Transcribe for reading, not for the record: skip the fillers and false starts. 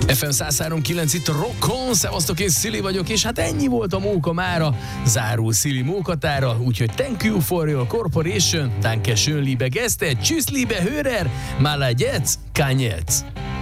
FM 103.9 itt Rockon, szevasztok, én Szili vagyok, és hát ennyi volt a móka mára, zárul Szili mókatára, úgyhogy thank you for your corporation, danke schön liebe Gäste, tschüss liebe Hörer, mal jetzt, kann jetzt.